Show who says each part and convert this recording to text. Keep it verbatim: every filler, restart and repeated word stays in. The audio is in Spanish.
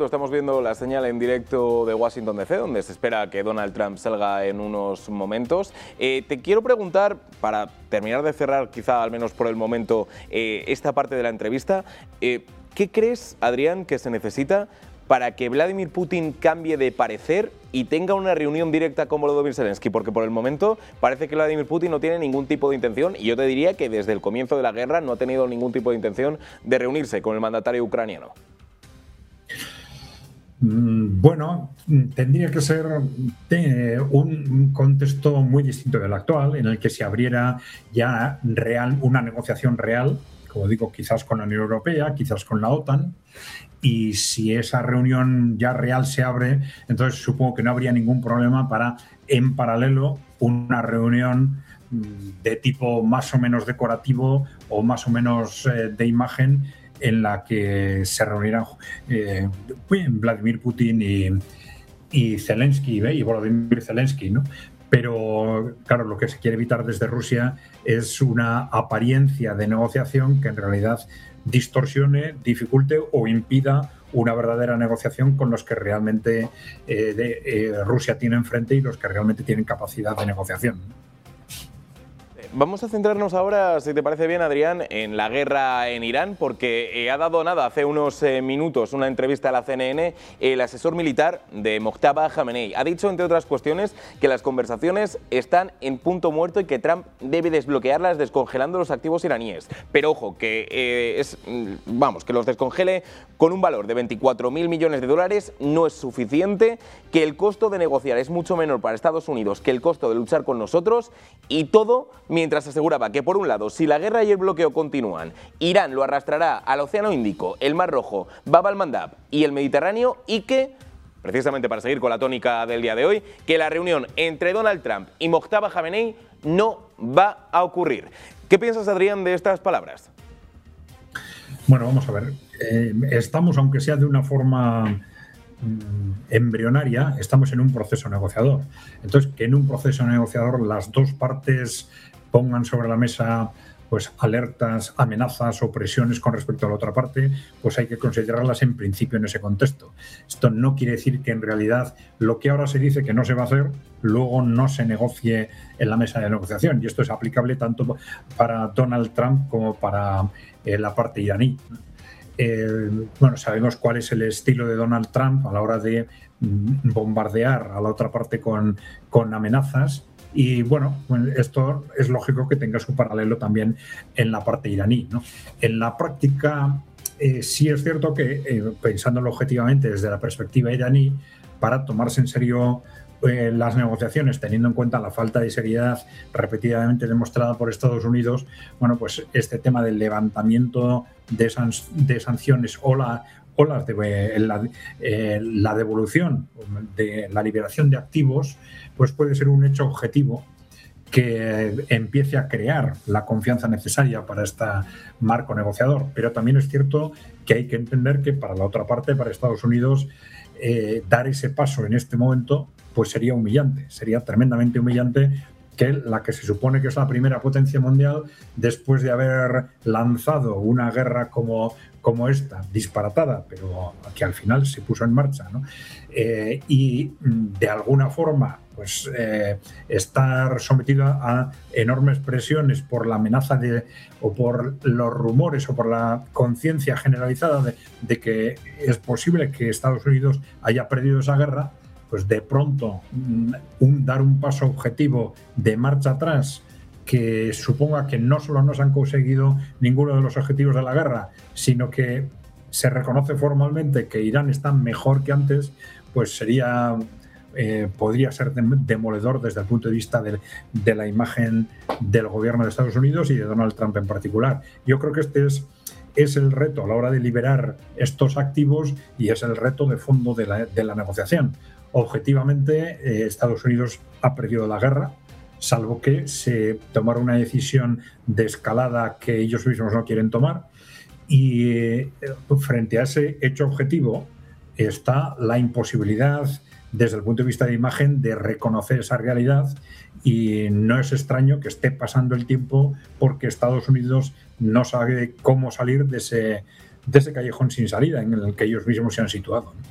Speaker 1: tanto, estamos viendo la señal en directo de Washington D C, donde se espera que Donald Trump salga en unos momentos. Eh, te quiero preguntar, para terminar de cerrar, quizá al menos por el momento, eh, esta parte de la entrevista, eh, ¿qué crees, Adrián, que se necesita para que Vladimir Putin cambie de parecer y tenga una reunión directa con Volodymyr Zelensky? Porque por el momento parece que Vladimir Putin no tiene ningún tipo de intención, y yo te diría que desde el comienzo de la guerra no ha tenido ningún tipo de intención de reunirse con el mandatario ucraniano.
Speaker 2: Bueno, tendría que ser un contexto muy distinto del actual, en el que se abriera ya real, una negociación real, como digo, quizás con la Unión Europea, quizás con la OTAN, y si esa reunión ya real se abre, entonces supongo que no habría ningún problema para, en paralelo, una reunión de tipo más o menos decorativo o más o menos eh, de imagen, en la que se reunirán eh, Vladimir Putin y, y Zelensky, ¿eh? y Volodymyr Zelensky, ¿no? Pero, claro, lo que se quiere evitar desde Rusia es una apariencia de negociación que en realidad distorsione, dificulte o impida una verdadera negociación con los que realmente eh, de, eh, Rusia tiene enfrente y los que realmente tienen capacidad de negociación.
Speaker 1: Vamos a centrarnos ahora, si te parece bien, Adrián, en la guerra en Irán, porque eh, ha dado nada hace unos eh, minutos una entrevista a la C N N el asesor militar de Mojtaba Khamenei. Ha dicho, entre otras cuestiones, que las conversaciones están en punto muerto y que Trump debe desbloquearlas descongelando los activos iraníes. Pero ojo, que eh, es, vamos, que los descongele con un valor de veinticuatro mil millones de dólares no es suficiente, que el costo de negociar es mucho menor para Estados Unidos que el costo de luchar con nosotros, y todo mientras aseguraba que, por un lado, si la guerra y el bloqueo continúan, Irán lo arrastrará al Océano Índico, el Mar Rojo, Bab al-Mandab y el Mediterráneo, y que, precisamente para seguir con la tónica del día de hoy, que la reunión entre Donald Trump y Mojtaba Khamenei no va a ocurrir. ¿Qué piensas, Adrián, de estas palabras?
Speaker 2: Bueno, vamos a ver. Eh, estamos, aunque sea de una forma embrionaria, estamos en un proceso negociador. Entonces, que en un proceso negociador las dos partes pongan sobre la mesa pues alertas, amenazas o presiones con respecto a la otra parte, pues hay que considerarlas en principio en ese contexto. Esto no quiere decir que en realidad lo que ahora se dice que no se va a hacer, luego no se negocie en la mesa de negociación. Y esto es aplicable tanto para Donald Trump como para eh, la parte iraní. Eh, bueno, sabemos cuál es el estilo de Donald Trump a la hora de bombardear a la otra parte con, con amenazas, y bueno, esto es lógico que tenga su paralelo también en la parte iraní, ¿no? En la práctica, eh, sí es cierto que, eh, pensándolo objetivamente desde la perspectiva iraní, para tomarse en serio Eh, las negociaciones, teniendo en cuenta la falta de seriedad repetidamente demostrada por Estados Unidos, bueno, pues este tema del levantamiento de, san de sanciones o la, o las de, eh, la, eh, la devolución de la liberación de activos, pues puede ser un hecho objetivo que empiece a crear la confianza necesaria para este marco negociador. Pero también es cierto que hay que entender que para la otra parte, para Estados Unidos, eh, dar ese paso en este momento pues sería humillante, sería tremendamente humillante, que la que se supone que es la primera potencia mundial, después de haber lanzado una guerra como, como esta, disparatada, pero que al final se puso en marcha, ¿no? Eh, y de alguna forma pues eh, estar sometida a enormes presiones por la amenaza de, o por los rumores o por la conciencia generalizada de, de que es posible que Estados Unidos haya perdido esa guerra, pues de pronto un, dar un paso objetivo de marcha atrás que suponga que no solo no se han conseguido ninguno de los objetivos de la guerra, sino que se reconoce formalmente que Irán está mejor que antes, pues sería, eh, podría ser demoledor desde el punto de vista de, de la imagen del gobierno de Estados Unidos y de Donald Trump en particular. Yo creo que este es, es el reto a la hora de liberar estos activos y es el reto de fondo de la, de la negociación. Objetivamente, eh, Estados Unidos ha perdido la guerra, salvo que se tomara una decisión de escalada que ellos mismos no quieren tomar, y eh, frente a ese hecho objetivo está la imposibilidad, desde el punto de vista de imagen, de reconocer esa realidad, y no es extraño que esté pasando el tiempo porque Estados Unidos no sabe cómo salir de ese, de ese callejón sin salida en el que ellos mismos se han situado.